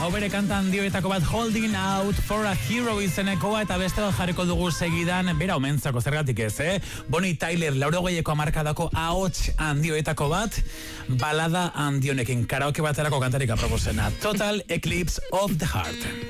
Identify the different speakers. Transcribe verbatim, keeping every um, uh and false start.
Speaker 1: hau bere kanta handioetako bat Holding Out for a Hero izenekoa, eta beste bat jarriko dugu segidan, bera omentzako zergatik ez, eh? Bonnie Tyler, laurogeieko hamarkadako ahots handioetako bat, balada handionekin, karaoke baterako kantarik aproposena. Total Eclipse of the Heart.